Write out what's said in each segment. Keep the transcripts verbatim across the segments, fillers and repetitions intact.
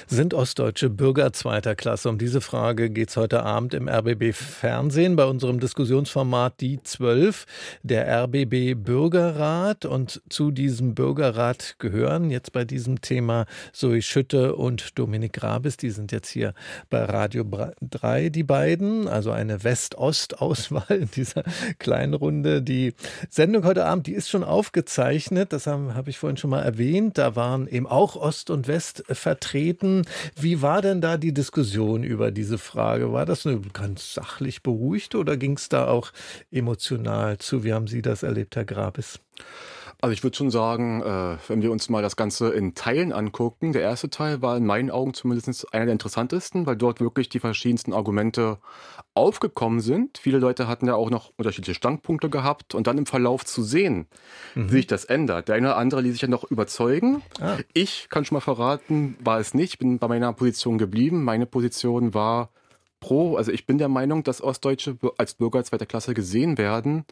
Sind Ostdeutsche Bürger zweiter Klasse? Um diese Frage geht es heute Abend im R B B Fernsehen bei unserem Diskussionsformat Die zwölf, der R B B Bürgerrat. Und zu diesem Bürgerrat gehören jetzt bei diesem Thema Zoe Schütte und Dominik Grabis. Die sind jetzt hier bei Radio drei, die beiden. Also eine West-Ost-Auswahl in dieser kleinen Runde. Die Sendung heute Abend, die ist schon aufgezeichnet. Das habe hab ich vorhin schon mal erwähnt. Da waren eben auch Ost und West vertreten. Wie war denn da die Diskussion über diese Frage? War das eine ganz sachlich beruhigte oder ging es da auch emotional zu? Wie haben Sie das erlebt, Herr Grabis? Also ich würde schon sagen, äh, wenn wir uns mal das Ganze in Teilen angucken, der erste Teil war in meinen Augen zumindest einer der interessantesten, weil dort wirklich die verschiedensten Argumente aufgekommen sind. Viele Leute hatten ja auch noch unterschiedliche Standpunkte gehabt und dann im Verlauf zu sehen, mhm. wie sich das ändert. Der eine oder andere ließ sich ja noch überzeugen. Ah. Ich kann schon mal verraten, war es nicht. Ich bin bei meiner Position geblieben. Meine Position war pro. Also ich bin der Meinung, dass Ostdeutsche als Bürger zweiter Klasse gesehen werden.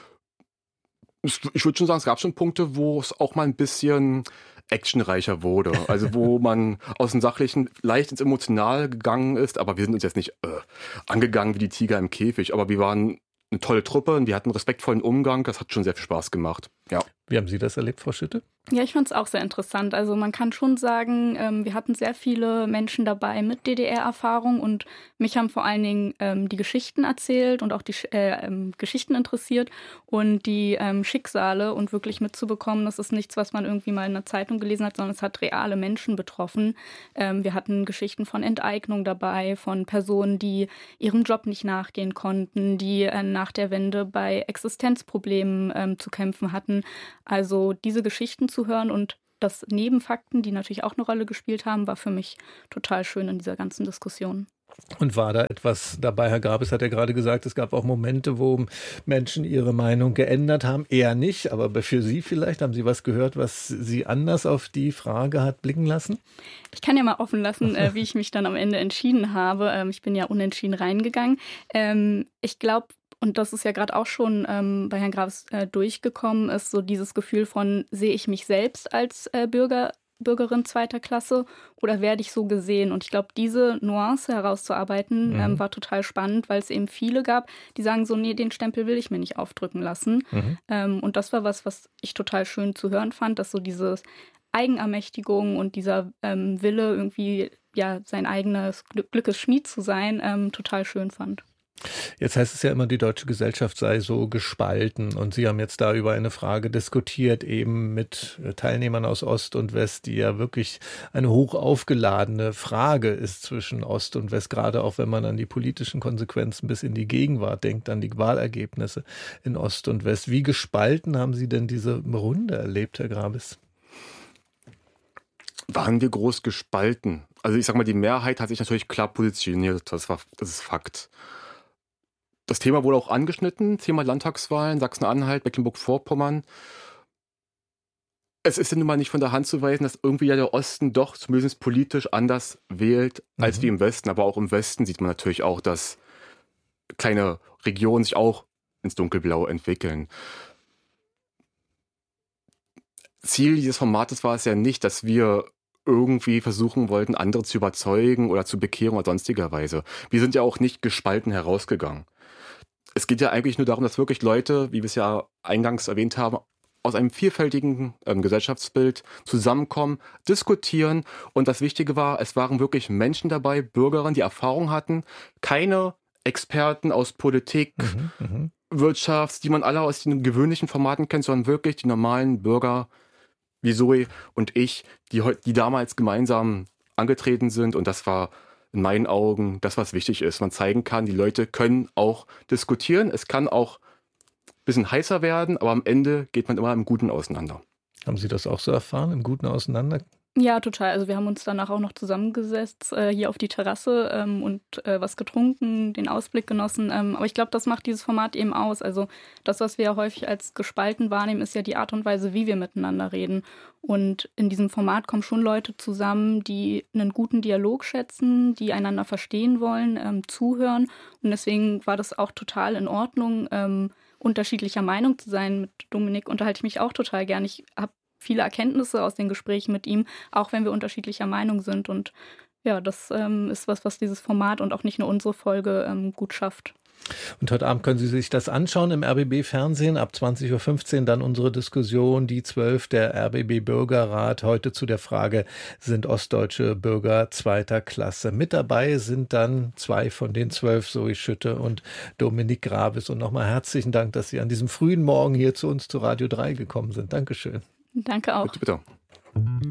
Ich würde schon sagen, es gab schon Punkte, wo es auch mal ein bisschen actionreicher wurde. Also wo man aus dem Sachlichen leicht ins Emotionale gegangen ist, aber wir sind uns jetzt nicht äh, angegangen wie die Tiger im Käfig. Aber wir waren eine tolle Truppe und wir hatten einen respektvollen Umgang. Das hat schon sehr viel Spaß gemacht. Ja. Wie haben Sie das erlebt, Frau Schütte? Ja, ich fand es auch sehr interessant. Also man kann schon sagen, ähm, wir hatten sehr viele Menschen dabei mit D D R-Erfahrung und mich haben vor allen Dingen ähm, die Geschichten erzählt und auch die äh, ähm, Geschichten interessiert und die ähm, Schicksale und wirklich mitzubekommen, das ist nichts, was man irgendwie mal in einer Zeitung gelesen hat, sondern es hat reale Menschen betroffen. Ähm, wir hatten Geschichten von Enteignung dabei, von Personen, die ihrem Job nicht nachgehen konnten, die äh, nach der Wende bei Existenzproblemen ähm, zu kämpfen hatten. Also diese Geschichten zu hören und das Nebenfakten, die natürlich auch eine Rolle gespielt haben, war für mich total schön in dieser ganzen Diskussion. Und war da etwas dabei? Herr Grabis hat ja gerade gesagt, es gab auch Momente, wo Menschen ihre Meinung geändert haben. Eher nicht, aber für Sie vielleicht, haben Sie was gehört, was Sie anders auf die Frage hat blicken lassen? Ich kann ja mal offen lassen, äh, wie ich mich dann am Ende entschieden habe. Ähm, ich bin ja unentschieden reingegangen. Ähm, ich glaube, und das ist ja gerade auch schon ähm, bei Herrn Grabs äh, durchgekommen, ist so dieses Gefühl von, sehe ich mich selbst als äh, Bürger, Bürgerin zweiter Klasse oder werde ich so gesehen? Und ich glaube, diese Nuance herauszuarbeiten mhm. ähm, war total spannend, weil es eben viele gab, die sagen so, nee, den Stempel will ich mir nicht aufdrücken lassen. Mhm. Ähm, und das war was, was ich total schön zu hören fand, dass so diese Eigenermächtigung und dieser ähm, Wille, irgendwie ja sein eigenes Glückes Schmied zu sein, ähm, total schön fand. Jetzt heißt es ja immer, die deutsche Gesellschaft sei so gespalten. Und Sie haben jetzt da über eine Frage diskutiert, eben mit Teilnehmern aus Ost und West, die ja wirklich eine hoch aufgeladene Frage ist zwischen Ost und West, gerade auch wenn man an die politischen Konsequenzen bis in die Gegenwart denkt, an die Wahlergebnisse in Ost und West. Wie gespalten haben Sie denn diese Runde erlebt, Herr Grabis? Waren wir groß gespalten? Also ich sag mal, die Mehrheit hat sich natürlich klar positioniert, das war, das ist Fakt. Das Thema wurde auch angeschnitten, Thema Landtagswahlen, Sachsen-Anhalt, Mecklenburg-Vorpommern. Es ist ja nun mal nicht von der Hand zu weisen, dass irgendwie ja der Osten doch zumindest politisch anders wählt als mhm. wie im Westen. Aber auch im Westen sieht man natürlich auch, dass kleine Regionen sich auch ins Dunkelblau entwickeln. Ziel dieses Formates war es ja nicht, dass wir irgendwie versuchen wollten, andere zu überzeugen oder zu bekehren oder sonstiger Weise. Wir sind ja auch nicht gespalten herausgegangen. Es geht ja eigentlich nur darum, dass wirklich Leute, wie wir es ja eingangs erwähnt haben, aus einem vielfältigen ähm, Gesellschaftsbild zusammenkommen, diskutieren. Und das Wichtige war, es waren wirklich Menschen dabei, Bürgerinnen, die Erfahrung hatten, keine Experten aus Politik, mhm, Wirtschaft, die man alle aus den gewöhnlichen Formaten kennt, sondern wirklich die normalen Bürger wie Zoe und ich, die, die damals gemeinsam angetreten sind. Und das war in meinen Augen das, was wichtig ist. Man zeigen kann, die Leute können auch diskutieren. Es kann auch ein bisschen heißer werden, aber am Ende geht man immer im Guten auseinander. Haben Sie das auch so erfahren, im Guten auseinander? Ja, total. Also wir haben uns danach auch noch zusammengesetzt, äh, hier auf die Terrasse ähm, und äh, was getrunken, den Ausblick genossen. Ähm, aber ich glaube, das macht dieses Format eben aus. Also das, was wir ja häufig als gespalten wahrnehmen, ist ja die Art und Weise, wie wir miteinander reden. Und in diesem Format kommen schon Leute zusammen, die einen guten Dialog schätzen, die einander verstehen wollen, ähm, zuhören. Und deswegen war das auch total in Ordnung, ähm, unterschiedlicher Meinung zu sein. Mit Dominik unterhalte ich mich auch total gern. Ich habe viele Erkenntnisse aus den Gesprächen mit ihm, auch wenn wir unterschiedlicher Meinung sind. Und ja, das ähm, ist was, was dieses Format und auch nicht nur unsere Folge ähm, gut schafft. Und heute Abend können Sie sich das anschauen im R B B-Fernsehen. Ab zwanzig Uhr fünfzehn dann unsere Diskussion, die zwölf, der R B B-Bürgerrat. Heute zu der Frage, sind ostdeutsche Bürger zweiter Klasse? Mit dabei sind dann zwei von den zwölf, Zoe Schütte und Dominik Grabes. Und nochmal herzlichen Dank, dass Sie an diesem frühen Morgen hier zu uns zu Radio drei gekommen sind. Dankeschön. Danke auch. Bitte, bitte.